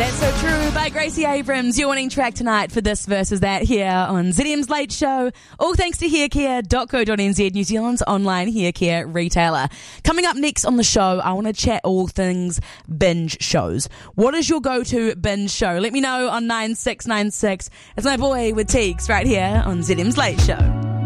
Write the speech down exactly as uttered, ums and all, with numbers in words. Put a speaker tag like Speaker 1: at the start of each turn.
Speaker 1: That's So True by Gracie Abrams. Your winning track tonight for This Versus That here on Z D M's Late Show. All thanks to hair care dot co dot n z, New Zealand's online hair care retailer. Coming up next on the show, I want to chat all things binge shows. What is your go-to binge show? Let me know on nine six nine six. It's my boy with Teeks right here on Z D M's Late Show.